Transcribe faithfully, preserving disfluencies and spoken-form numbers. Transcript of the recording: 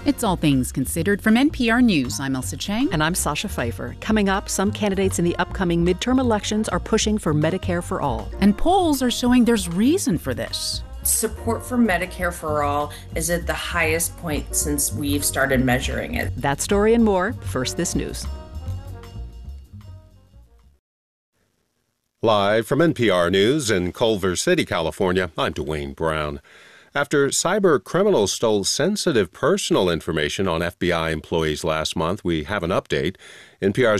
It's All Things Considered from N P R News. I'm Elsa Chang. And I'm Sasha Pfeiffer. Coming up, some candidates in the upcoming midterm elections are pushing for Medicare for all. And polls are showing there's reason for this. Support for Medicare for all is at the highest point since we've started measuring it. That story and more. First, this news. Live from N P R News in Culver City, California, I'm Dwayne Brown. After cyber criminals stole sensitive personal information on F B I employees last month, we have an update. N P R's